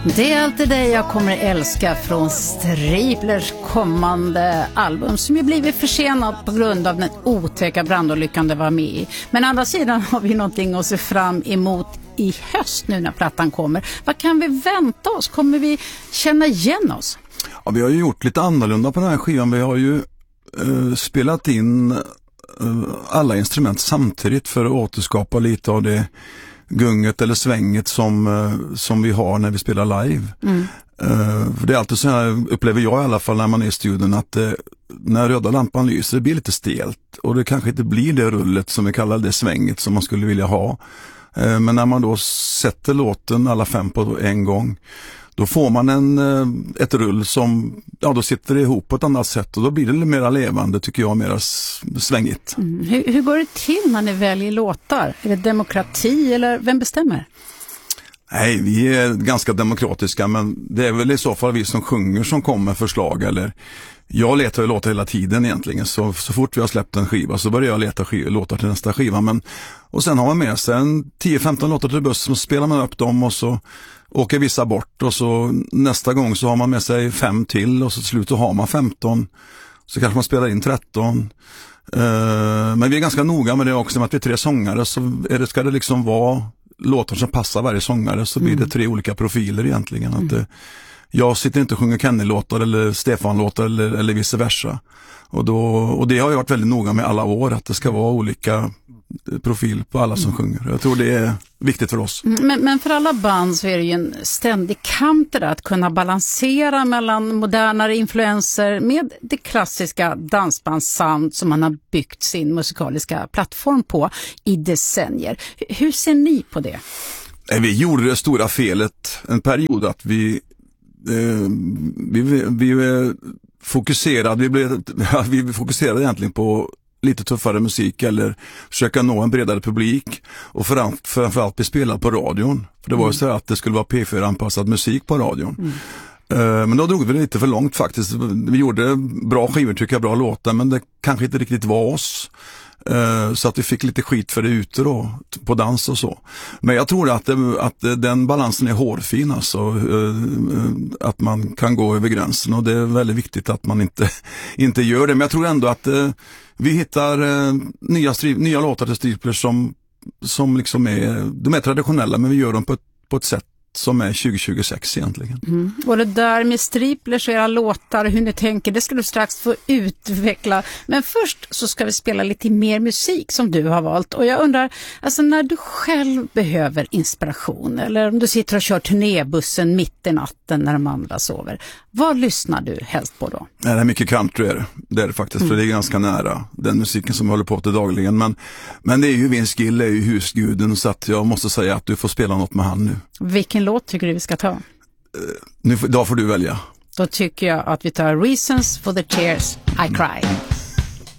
Det är alltid det jag kommer älska från Striplers kommande album, som ju blivit försenat på grund av den otäcka brandolyckan det var med i. Men å andra sidan har vi någonting att se fram emot i höst nu när plattan kommer. Vad kan vi vänta oss? Kommer vi känna igen oss? Ja, vi har ju gjort lite annorlunda på den här skivan. Vi har ju spelat in alla instrument samtidigt för att återskapa lite av det gunget eller svänget som vi har när vi spelar live. För det är alltid så här, upplever jag i alla fall när man är i studion, att när röda lampan lyser det blir lite stelt och det kanske inte blir det rullet som vi kallar det svänget som man skulle vilja ha. Men när man då sätter låten alla 5 på en gång, då får man ett rull som, ja, då sitter det ihop på ett annat sätt och då blir det lite mer levande, tycker jag, mer svängigt. Hur går det till när ni väljer låtar? Är det demokrati eller vem bestämmer? Nej, vi är ganska demokratiska, men det är väl i så fall vi som sjunger som kommer med förslag. Eller jag letar ju låtar hela tiden egentligen, så fort vi har släppt en skiva så börjar jag leta låtar till nästa skiva. Och sen har man med sig 10-15 låtar till bussen och spelar man upp dem och så åker vissa bort och så nästa gång så har man med sig 5 till och så till slut så har man 15, så kanske man spelar in 13. Men vi är ganska noga med det också, med att vi är 3 sångare, så ska det liksom vara låtar som passar varje sångare, så blir det 3 olika profiler egentligen. Att jag sitter inte och sjunger Kenny-låtar eller Stefan-låtar eller vice versa. Och det har jag varit väldigt noga med alla år, att det ska vara olika profil på alla som sjunger. Jag tror det är viktigt för oss. Men för alla band så är det ju en ständig kamp där, att kunna balansera mellan modernare influenser med det klassiska dansbandssound som man har byggt sin musikaliska plattform på i decennier. Hur ser ni på det? Vi gjorde det stora felet en period att vi fokuserade egentligen på lite tuffare musik eller försöka nå en bredare publik och framförallt bli spelad på radion. För det var ju så att det skulle vara P4-anpassad musik på radion. Men då drog vi det lite för långt faktiskt. Vi gjorde bra skivor, tycker jag, bra låtar, men det kanske inte riktigt var oss. Så att vi fick lite skit för det ute då, på dans och så. Men jag tror att den balansen är hårfin, alltså, att man kan gå över gränsen, och det är väldigt viktigt att man inte gör det. Men jag tror ändå att vi hittar nya låtar till Striplers som liksom de är traditionella, men vi gör dem på ett sätt som är 2026 egentligen. Och det där med Striplers och era låtar, hur ni tänker, det ska du strax få utveckla. Men först så ska vi spela lite mer musik som du har valt. Och jag undrar, alltså när du själv behöver inspiration, eller om du sitter och kör turnébussen mitt i natten när de andra sover, vad lyssnar du helst på då? Det är mycket country det är det faktiskt, för det är ganska nära den musiken som jag håller på till dagligen. Men det är ju Vince Gill, är ju husguden, så att jag måste säga att du får spela något med han nu. Vilken låt tycker du vi ska ta? Då får du välja. Då tycker jag att vi tar Reasons for the Tears I Cry.